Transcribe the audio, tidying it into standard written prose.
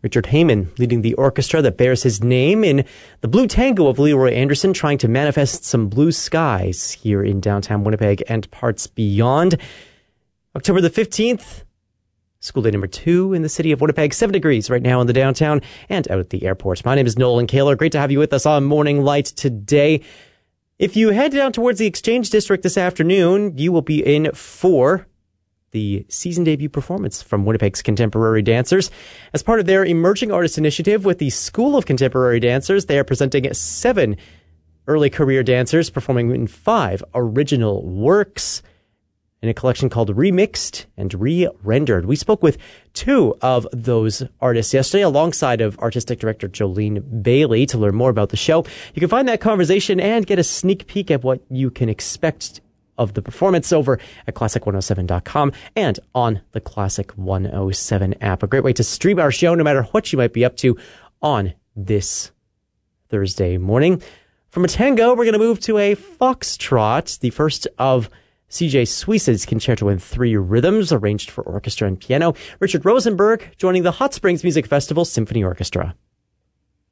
Richard Heyman leading the orchestra that bears his name in the Blue Tango of Leroy Anderson, trying to manifest some blue skies here in downtown Winnipeg and parts beyond. October the 15th, school day number 2 in the city of Winnipeg, 7 degrees right now in the downtown and out at the airport. My name is Nolan Kaler. Great to have you with us on Morning Light today. If you head down towards the Exchange District this afternoon, you will be in for the season debut performance from Winnipeg's contemporary dancers. As part of their Emerging Artists Initiative with the School of Contemporary Dancers, they are presenting 7 early career dancers performing in 5 original works in a collection called Remixed and Re-Rendered. We spoke with 2 of those artists yesterday alongside of artistic director Jolene Bailey to learn more about the show. You can find that conversation and get a sneak peek at what you can expect of the performance over at classic107.com and on the Classic 107 app. A great way to stream our show no matter what you might be up to on this Thursday morning. From a tango, we're going to move to a foxtrot, the first of C.J. Suisse's Concerto in 3 Rhythms, arranged for orchestra and piano. Richard Rosenberg joining the Hot Springs Music Festival Symphony Orchestra.